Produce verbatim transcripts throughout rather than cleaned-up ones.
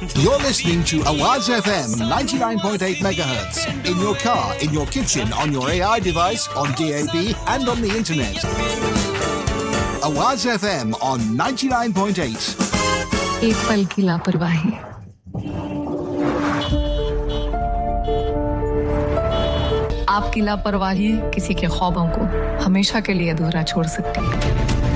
You're listening to Awaz F M ninety-nine point eight megahertz in your car, in your kitchen, on your A I device, on D A B and on the internet. Awaz F M on ninety-nine point eight. एक पल की लापरवाही आपकी लापरवाही किसी के ख्वाबों को हमेशा के लिए अधूरा छोड़ सकती है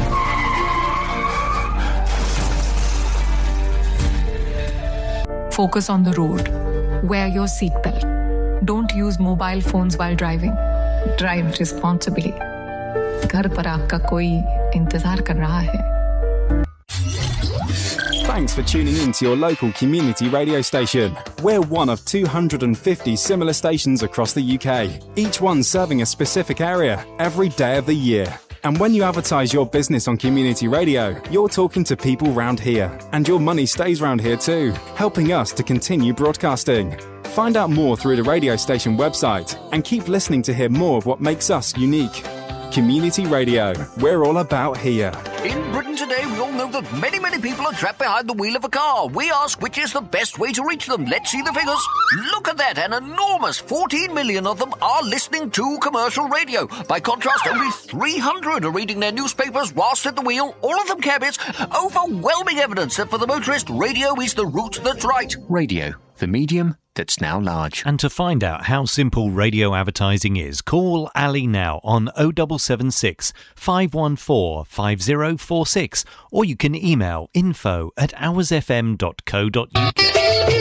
Focus on the road. Wear your seatbelt. Don't use mobile phones while driving. Drive responsibly. घर पर आपका कोई इंतजार कर रहा है. Thanks for tuning in to your local community radio station. We're one of two hundred fifty similar stations across the U K, each one serving a specific area every day of the year. And when you advertise your business on community radio, you're talking to people round here. And your money stays round here too, helping us to continue broadcasting. Find out more through the radio station website and keep listening to hear more of what makes us unique. Community Radio, we're all about here. In Britain today, we all know that many, many people are trapped behind the wheel of a car. We ask which is the best way to reach them. Let's see the figures. Look at that. An enormous fourteen million of them are listening to commercial radio. By contrast, only three hundred are reading their newspapers whilst at the wheel. All of them cabbies. Overwhelming evidence that for the motorist, radio is the route that's right. Radio, the medium that's now large. And to find out how simple radio advertising is, call Ali now on oh seven seven six, five one four, five oh four six or you can email info at hours f m dot co dot u k.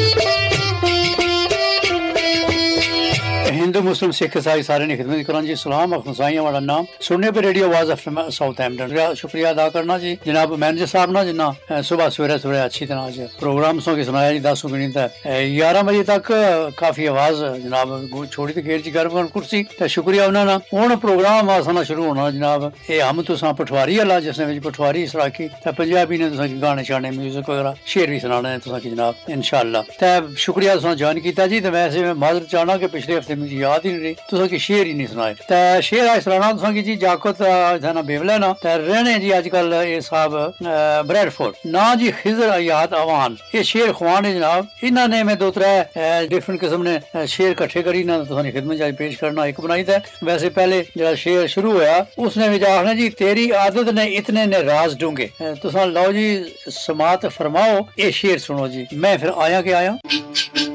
Hindu मुस्लिम सिख ईसाई सारे ने खिदमत करान जी सलाम और खुशाइयां वाला नाम सुनने पे रेडियो आवाज एफएम साउथ हैम्पटन शुक्रिया अदा करना जी जनाब मैनेजर साहब ना जिन्ना सुबह सवेरे सवेरे अच्छी तरह आज प्रोग्राम सो के सुनाया जी दस गिनी तक ग्यारह बजे तक काफी आवाज जनाब छोड़ी ते घेर जी गर्म कुर्सी ते शुक्रिया उन्हां दा हुन प्रोग्राम आसना शुरू होना जनाब ए हम तुसां पठवारी वाला जिसने विच पठवारी सराकी ते पंजाबी ने तुसां गाने शाने म्यूजिक वगैरह शेर भी सुनाने तुसां की जनाब इंशाअल्लाह ते शुक्रिया तुसां ज्वाइन कीता जी ते वैसे मैं माजरत चाहना कि पिछले हफ्ते मुझे याद ही नहीं तुसा की शेर ही नहीं सुनाए ते शेर आज सुनाना तुसा की जी जाकत थाना बेवला ना ते रहने जी आजकल ये साहब ब्रेडफोर्ड ना जी खिजर आयात अवान ये शेर खुआन है जनाब इन्हां ने मैं दो त्रै डिफरेंट किस्म ने शेर इकट्ठे करी ना तुसा की खिदमत च पेश करना एक बनाई था वैसे पहले जरा शेर शुरू होया उसने विच आखना जी तेरी आदत ने इतने ने राज डूंगे तुसा लो जी समात फरमाओ ये शेर सुनो जी मैं फिर आया के आया